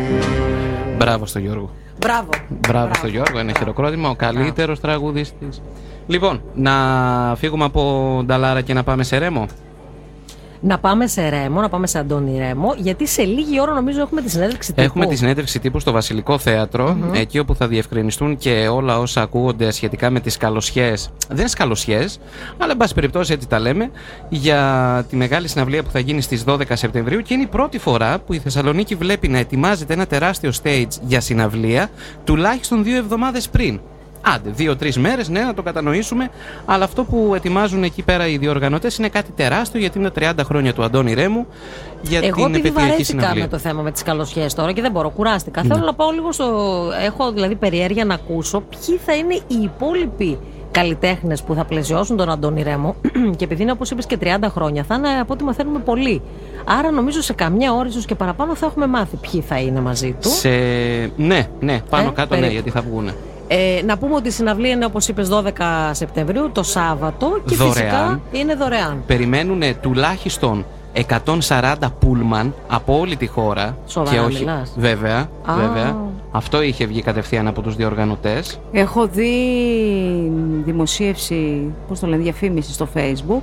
Μπράβο στο Γιώργο. Μπράβο στο Γιώργο, ένα χειροκρότημα, ο καλύτερος τραγουδιστής. Λοιπόν, να φύγουμε από Νταλάρα και να πάμε σε Ρέμο. Να πάμε σε Ρέμο, να πάμε σε Αντώνη Ρέμο, γιατί σε λίγη ώρα νομίζω έχουμε τη συνέντευξη τύπου. Έχουμε τη συνέντευξη τύπου στο Βασιλικό Θέατρο, εκεί όπου θα διευκρινιστούν και όλα όσα ακούγονται σχετικά με τις καλοσιές. Δεν είναι καλοσιές, αλλά εν πάση περιπτώσει έτσι τα λέμε, για τη μεγάλη συναυλία που θα γίνει στις 12 Σεπτεμβρίου και είναι η πρώτη φορά που η Θεσσαλονίκη βλέπει να ετοιμάζεται ένα τεράστιο stage για συναυλία τουλάχιστον 2 εβδομάδες πριν. Άντε, 2-3 μέρες, ναι, να το κατανοήσουμε. Αλλά αυτό που ετοιμάζουν εκεί πέρα οι διοργανωτές είναι κάτι τεράστιο, γιατί είναι 30 χρόνια του Αντώνη Ρέμου για την επαιτειακή συναυλία. Εγώ βαρέθηκα με το θέμα με τις καλοσιές τώρα και δεν μπορώ, κουράστηκα. Θέλω να πάω λίγο έχω δηλαδή περιέργεια να ακούσω ποιοι θα είναι οι υπόλοιποι καλλιτέχνες που θα πλαισιώσουν τον Αντώνη Ρέμο. Και επειδή είναι, όπως είπες, και 30 χρόνια, θα είναι, από ό,τι μαθαίνουμε, πολύ. Άρα νομίζω σε καμιά ώρα, ίσως και παραπάνω, θα έχουμε μάθει ποιοι θα είναι μαζί του. Ναι, πάνω κάτω ναι, γιατί θα βγουνε. Να πούμε ότι η συναυλία είναι, όπως είπες, 12 Σεπτεμβρίου, το Σάββατο, και δωρεάν. Φυσικά είναι δωρεάν. Περιμένουν τουλάχιστον 140 πούλμαν από όλη τη χώρα. Σοβαρά και όχι, μιλάς? Βέβαια. Αυτό είχε βγει κατευθείαν από τους διοργανωτές. Έχω δει δημοσίευση, διαφήμιση στο Facebook.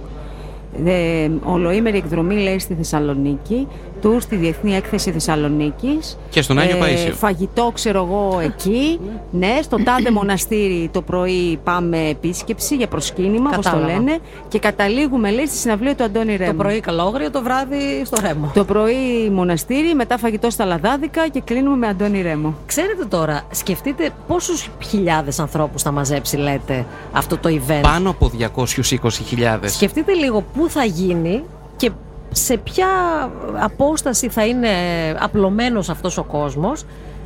Ολοήμερη εκδρομή, λέει, στη Θεσσαλονίκη, τουρ στη Διεθνή Έκθεση Θεσσαλονίκης και στον Άγιο Παΐσιο. Φαγητό, ξέρω εγώ, εκεί. Ναι, στο τάδε μοναστήρι το πρωί πάμε επίσκεψη για προσκύνημα, όπως το λένε. Και καταλήγουμε, λέει, στη συναυλία του Αντώνη Ρέμου. Το πρωί καλόγρια, το βράδυ στο Ρέμο. Το πρωί μοναστήρι, μετά φαγητό στα Λαδάδικα και κλείνουμε με Αντώνη Ρέμο. Ξέρετε τώρα, σκεφτείτε πόσους χιλιάδες ανθρώπους θα μαζέψει, λέτε, αυτό το event. Πάνω από 220.000. Σκεφτείτε λίγο πού θα γίνει και σε ποια απόσταση θα είναι απλωμένος αυτός ο κόσμος.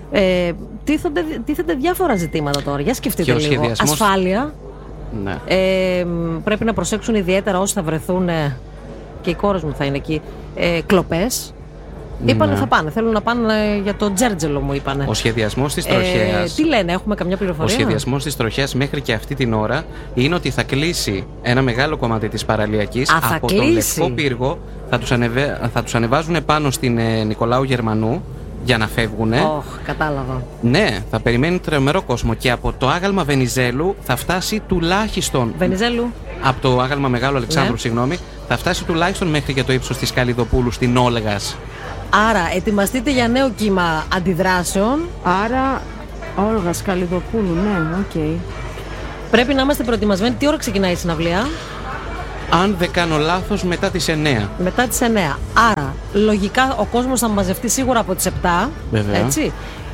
Τίθενται διάφορα ζητήματα τώρα. Για σκεφτείτε λίγο. Σχεδιασμός... Ασφάλεια. Ναι. Πρέπει να προσέξουν ιδιαίτερα όσοι θα βρεθούν, και οι κόρες μου θα είναι εκεί, κλοπές. Είπανε θα πάνε, θέλουν να πάνε για το Τζέρτζελο, μου είπανε. Ο σχεδιασμός της τροχέας. Τι λένε, έχουμε καμιά πληροφορία? Ο σχεδιασμός της τροχέας μέχρι και αυτή την ώρα είναι ότι θα κλείσει ένα μεγάλο κομμάτι της παραλιακής. Από τον Λευκό Πύργο θα τους ανεβάζουν πάνω στην Νικολάου Γερμανού για να φεύγουν. Κατάλαβα. Ναι, θα περιμένει τρομερό κόσμο. Και από το άγαλμα Βενιζέλου θα φτάσει τουλάχιστον. Βενιζέλου. Από το άγαλμα Μεγάλου Αλεξάνδρου, συγγνώμη, θα φτάσει τουλάχιστον μέχρι και το ύψος της Καλλιδοπούλου στην Όλγας. Άρα, ετοιμαστείτε για νέο κύμα αντιδράσεων. Άρα, Όλγας Καλλιδοπούλου, ναι, οκ. Πρέπει να είμαστε προετοιμασμένοι. Τι ώρα ξεκινάει η συναυλία? Αν δεν κάνω λάθος, μετά τις 9. Μετά τις 9. Άρα, λογικά ο κόσμος θα μαζευτεί σίγουρα από τις 7. Βέβαια. Έτσι.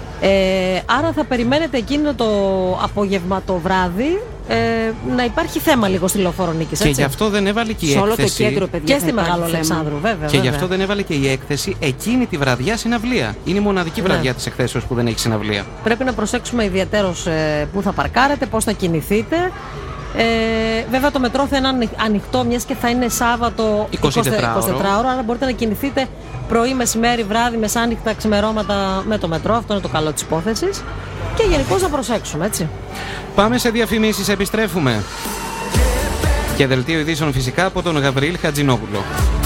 Άρα θα περιμένετε εκείνο το απόγευμα, το βράδυ, να υπάρχει θέμα λίγο στη Λεωφόρο Νίκης, έτσι. Και γι' αυτό δεν έβαλε και η έκθεση. Σε όλο το κέντρο, παιδιά, και στη Μεγάλο Αλεξάνδρου, βέβαια. Και γι' αυτό δεν έβαλε και η έκθεση εκείνη τη βραδιά συναυλία. Είναι η μοναδική βραδιά της εκθέσεως που δεν έχει συναυλία. Πρέπει να προσέξουμε ιδιαίτερως πού θα παρκάρετε, πώς θα κινηθείτε. Βέβαια το μετρό θα είναι ανοιχτό, μιας και θα είναι Σάββατο 24 ώρα, άρα μπορείτε να κινηθείτε πρωί, μεσημέρι, βράδυ, μεσάνυχτα, ξημερώματα με το μετρό. Αυτό είναι το καλό της υπόθεσης. Και γενικώς να προσέξουμε, έτσι. Πάμε σε διαφημίσεις, επιστρέφουμε. Και δελτίο ειδήσεων φυσικά από τον Γαβριήλ Χατζηνόπουλο.